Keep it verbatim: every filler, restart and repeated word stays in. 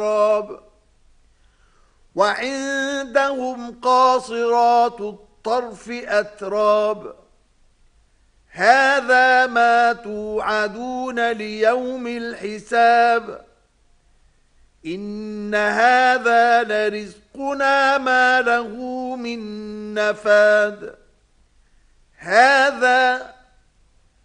وعندهم قاصرات الطرف أتراب هذا ما توعدون ليوم الحساب إن هذا لرزقنا ما له من نفاد هذا